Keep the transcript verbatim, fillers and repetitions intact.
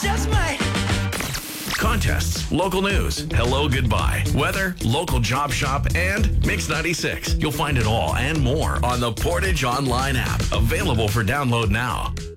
Just might. Contests, local news, hello, goodbye, weather, local job shop, and Mix ninety-six. You'll find it all and more on the Portage Online app. Available for download now.